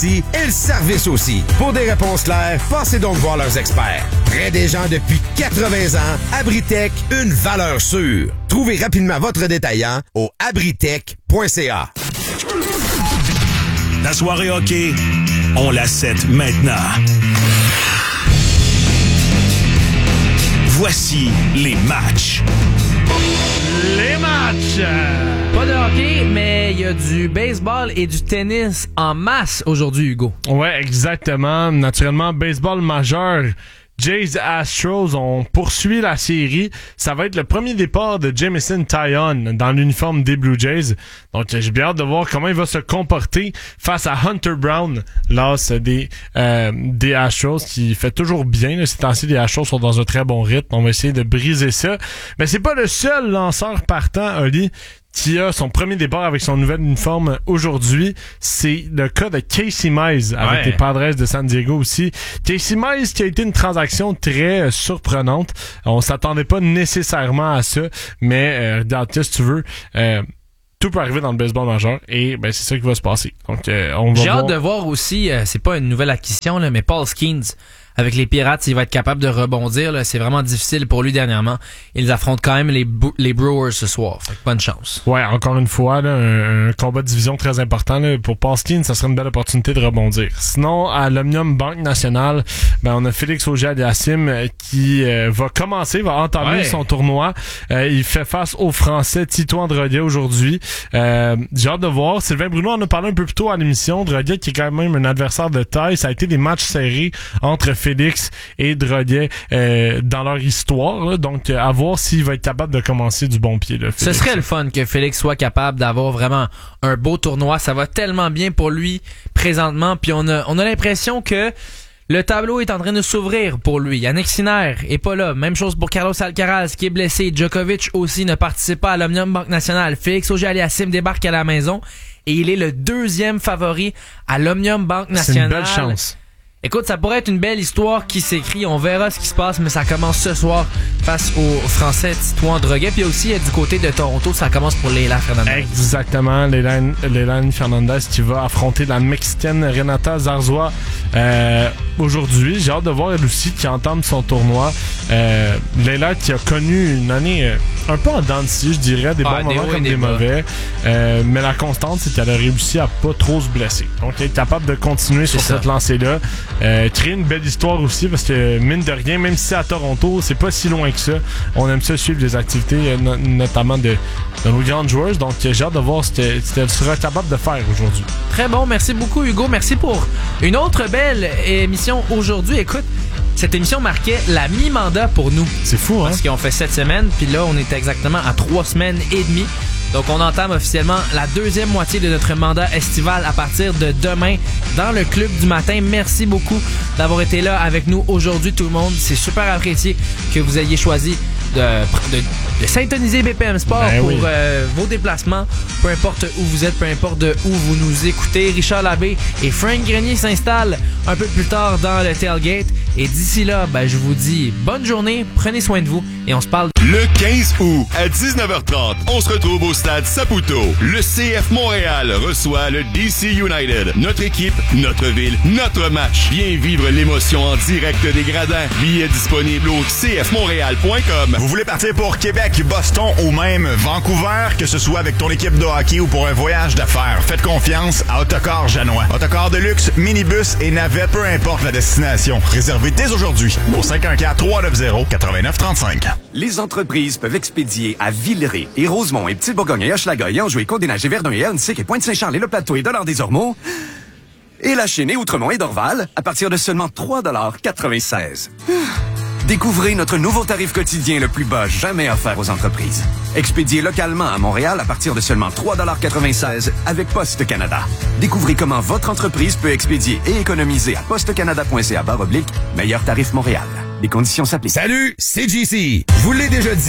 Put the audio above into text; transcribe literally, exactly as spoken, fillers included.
garantie et le service aussi. Pour des réponses claires, passez donc voir leurs experts. Près des gens depuis quatre-vingts ans, Abritech, une valeur sûre. Trouvez rapidement votre détaillant au abritech point c a. La soirée hockey, on la set maintenant. Voici les matchs. Les matchs! Pas de hockey, mais il y a du baseball et du tennis en masse aujourd'hui, Hugo. Ouais, exactement. Naturellement, baseball majeur. Jays Astros, on poursuit la série. Ça va être le premier départ de Jameson Taillon dans l'uniforme des Blue Jays. Donc, j'ai bien hâte de voir comment il va se comporter face à Hunter Brown, l'as des, euh, des Astros, qui fait toujours bien. Là. Ces temps-ci, les Astros sont dans un très bon rythme. On va essayer de briser ça. Mais c'est pas le seul lanceur partant, Oli, qui a son premier départ avec son nouvel uniforme aujourd'hui. C'est le cas de Casey Mize avec ouais. les Padres de San Diego aussi. Casey Mize qui a été une transaction très euh, surprenante. On s'attendait pas nécessairement à ça, mais euh, regarde, si tu veux... Euh, tout peut arriver dans le baseball majeur et ben c'est ça qui va se passer. Donc euh, on va J'ai voir... hâte de voir aussi, euh, c'est pas une nouvelle acquisition là, mais Paul Skeens avec les Pirates, il va être capable de rebondir là. C'est vraiment difficile pour lui dernièrement. Ils affrontent quand même les, Bo- les Brewers ce soir. Fait que bonne chance. Ouais, encore une fois, là, un, un combat de division très important là. Pour Paul Skeens, ça serait une belle opportunité de rebondir. Sinon, à l'Omnium Banque Nationale, ben on a Félix Auger-Aliassime qui euh, va commencer, va entamer ouais. son tournoi. Euh, il fait face aux Français Tito Androdier aujourd'hui. Euh, j'ai hâte de voir. Sylvain Bruno en a parlé un peu plus tôt à l'émission. Androdier qui est quand même un adversaire de taille. Ça a été des matchs serrés entre Félix et Droguet euh, dans leur histoire. Là. Donc, euh, à voir s'il va être capable de commencer du bon pied. Là, Ce serait le fun que Félix soit capable d'avoir vraiment un beau tournoi. Ça va tellement bien pour lui présentement. Puis on a, on a l'impression que le tableau est en train de s'ouvrir pour lui. Yannick Sinner est pas là. Même chose pour Carlos Alcaraz qui est blessé. Djokovic aussi ne participe pas à l'Omnium Banque Nationale. Félix Auger-Aliassime débarque à la maison et il est le deuxième favori à l'Omnium Banque Nationale. C'est une belle chance. Écoute, ça pourrait être une belle histoire qui s'écrit. On verra ce qui se passe, mais ça commence ce soir face aux Français Titouan Droguet. Puis aussi, du côté de Toronto, ça commence pour Leila Fernandez. Exactement. Leila Fernandez qui va affronter la Mexicaine Renata Zarzois euh, aujourd'hui. J'ai hâte de voir elle aussi qui entame son tournoi. Euh, Leila qui a connu une année euh, un peu en dents de scie, je dirais, des ah, bons des moments comme des, des mauvais. Euh, mais la constante, c'est qu'elle a réussi à pas trop se blesser. Donc, elle est capable de continuer c'est sur ça. Cette lancée-là. Euh, créer une belle histoire aussi parce que mine de rien, même si c'est à Toronto, c'est pas si loin que ça. On aime ça suivre les activités no- notamment de, de nos grandes joueuses. Donc j'ai hâte de voir ce qu'elle sera capable de faire aujourd'hui. Très bon, merci beaucoup Hugo. Merci pour une autre belle émission aujourd'hui. Écoute, cette émission marquait la mi-mandat pour nous. C'est fou, hein? Parce qu'on fait sept semaines, puis là on est exactement à trois semaines et demie. Donc, on entame officiellement la deuxième moitié de notre mandat estival à partir de demain dans le Club du matin. Merci beaucoup d'avoir été là avec nous aujourd'hui, tout le monde. C'est super apprécié que vous ayez choisi de, de, de syntoniser B P M Sport ben pour oui. euh, vos déplacements. Peu importe où vous êtes, peu importe de où vous nous écoutez. Richard Labbé et Frank Grenier s'installent un peu plus tard dans le tailgate. Et d'ici là, ben, je vous dis bonne journée, prenez soin de vous et on se parle. Le quinze août à dix-neuf heures trente, on se retrouve au stade Saputo. Le C F Montréal reçoit le D C United. Notre équipe, notre ville, notre match. Viens vivre l'émotion en direct des gradins. Billets disponibles au c f montréal point com. Vous voulez partir pour Québec, Boston ou même Vancouver, que ce soit avec ton équipe de hockey ou pour un voyage d'affaires, faites confiance à Autocar Janois. Autocar de luxe, minibus et navette, peu importe la destination. Réservez dès aujourd'hui au cinq un quatre, trois neuf zéro, neuf neuf trois cinq. Les entreprises peuvent expédier à Villeray et Rosemont et Petite-Bourgogne et Hochelaga et Anjou et Côte-des-Neiges et Verdun et Ahuntsic et Pointe-Saint-Charles et Le Plateau et Dollard-des-Ormeaux et La Chênaie, Outremont et Dorval à partir de seulement trois dollars quatre-vingt-seize. Découvrez notre nouveau tarif quotidien le plus bas jamais offert aux entreprises. Expédié localement à Montréal à partir de seulement trois dollars quatre-vingt-seize avec Poste Canada. Découvrez comment votre entreprise peut expédier et économiser à postecanada point c a barre oblique meilleur tarif Montréal. Les conditions s'appliquent. Salut, c'est J C. Je vous l'ai déjà dit.